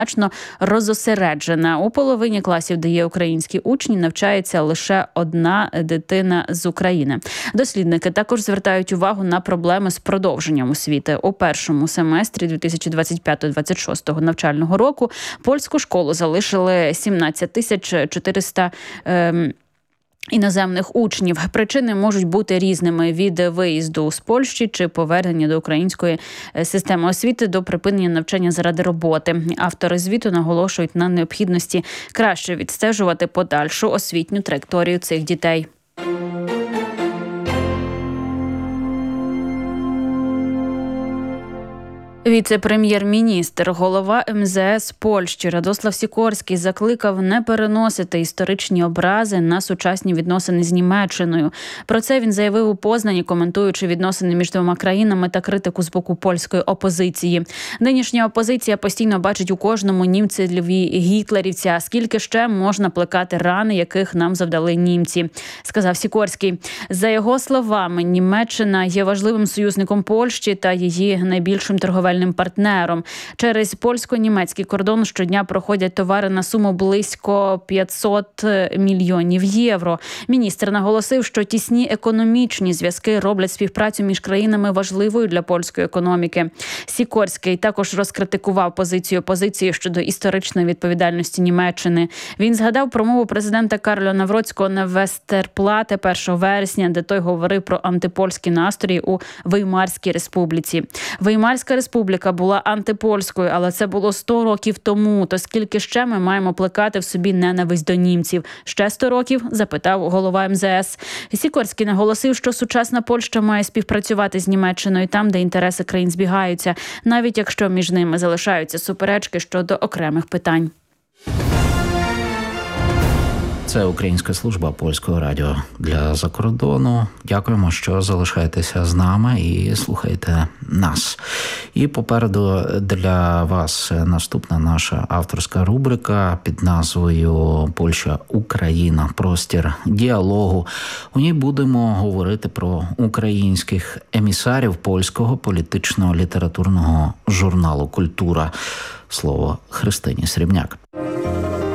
значно розосереджена. У половині класів, де є українські учні, навчається лише одна дитина з України. Дослідники також звертають увагу на проблеми з продовженням освіти. У першому семестрі 2025-2026 навчального року польську школу залишили 17 400 іноземних учнів. Причини можуть бути різними: від виїзду з Польщі чи повернення до української системи освіти до припинення навчання заради роботи. Автори звіту наголошують на необхідності краще відстежувати подальшу освітню траєкторію цих дітей. Віце-прем'єр-міністр, голова МЗС Польщі Радослав Сікорський закликав не переносити історичні образи на сучасні відносини з Німеччиною. Про це він заявив у Познані, коментуючи відносини між двома країнами та критику з боку польської опозиції. Нинішня опозиція постійно бачить у кожному німцеві гітлерівця. Скільки ще можна плекати рани, яких нам завдали німці, сказав Сікорський. За його словами, Німеччина є важливим союзником Польщі та її найбільшим торговельним партнером. Через польсько-німецький кордон щодня проходять товари на суму близько 500 мільйонів євро. Міністр наголосив, що тісні економічні зв'язки роблять співпрацю між країнами важливою для польської економіки. Сікорський також розкритикував позицію опозиції щодо історичної відповідальності Німеччини. Він згадав промову президента Карля Навроцького на Вестерплате 1 вересня, де той говорив про антипольські настрої у Веймарській республіці. Веймарська республіка була антипольською, але це було 100 років тому. То скільки ще ми маємо плекати в собі ненависть до німців? Ще 100 років? Запитав голова МЗС. Сікорський наголосив, що сучасна Польща має співпрацювати з Німеччиною там, де інтереси країн збігаються, навіть якщо між ними залишаються суперечки щодо окремих питань. Це Українська служба Польського радіо для закордону. Дякуємо, що залишаєтеся з нами і слухаєте нас. І попереду для вас наступна наша авторська рубрика під назвою «Польща-Україна. Простір діалогу». У ній будемо говорити про українських емісарів польського політичного літературного журналу «Культура». Слово Христині Срібняк.